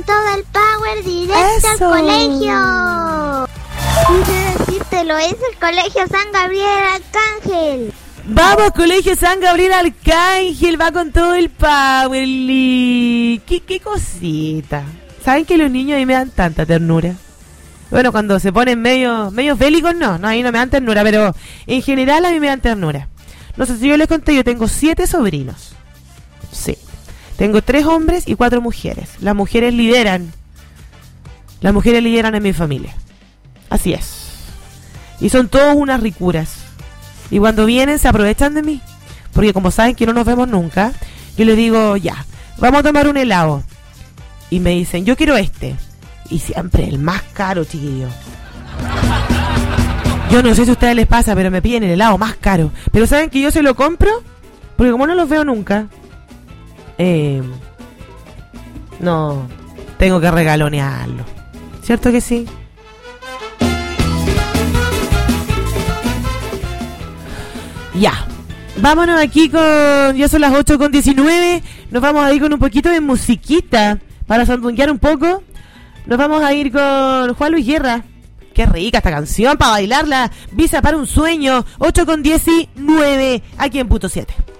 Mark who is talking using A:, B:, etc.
A: Todo el power directo al colegio. Quise decírtelo, es el colegio San Gabriel Arcángel.
B: Vamos, colegio San Gabriel Arcángel, va con todo el power. Qué cosita. ¿Saben que los niños a mí me dan tanta ternura? Bueno, cuando se ponen medio bélicos, no, ahí no me dan ternura, pero en general a mí me dan ternura. No sé si yo les conté, yo tengo 7 sobrinos. Sí. Tengo 3 hombres y 4 mujeres. Las mujeres lideran en mi familia. Así es. Y son todos unas ricuras. Y cuando vienen se aprovechan de mí. Porque como saben que no nos vemos nunca, yo les digo, ya, vamos a tomar un helado. Y me dicen, yo quiero este. Y siempre el más caro, chiquillo. Yo no sé si a ustedes les pasa, pero me piden el helado más caro. Pero ¿saben que yo se lo compro? Porque como no los veo nunca, no, tengo que regalonearlo. ¿Cierto que sí? Ya. Vámonos aquí con... Ya son las 8:19. Nos vamos a ir con un poquito de musiquita para sandunguear un poco. Nos vamos a ir con Juan Luis Guerra. Qué rica esta canción para bailarla. Visa para un sueño. 8:19 aquí en Punto 7.